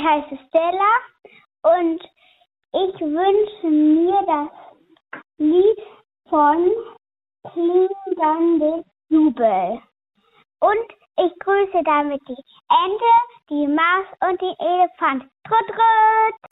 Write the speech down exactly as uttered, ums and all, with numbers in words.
heiße Stella und ich wünsche mir das Lied von Klingelndes Jubel. Und ich grüße damit die Ente, die Maus und den Elefant. Trut, trut!